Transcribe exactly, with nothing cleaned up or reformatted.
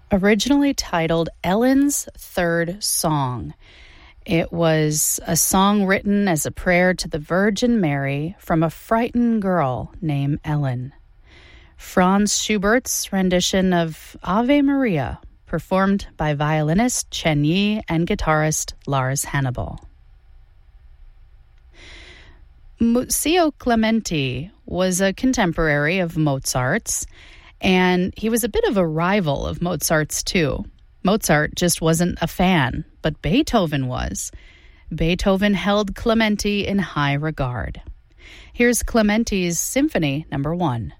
Originally titled Ellen's Third Song. It was a song written as a prayer to the Virgin Mary from a frightened girl named Ellen. Franz Schubert's rendition of Ave Maria, performed by violinist Chen Yi and guitarist Lars Hannibal. Muzio Clementi was a contemporary of Mozart's, and he was a bit of a rival of Mozart's too. Mozart just wasn't a fan, but Beethoven was. Beethoven held Clementi in high regard. Here's Clementi's Symphony Number One.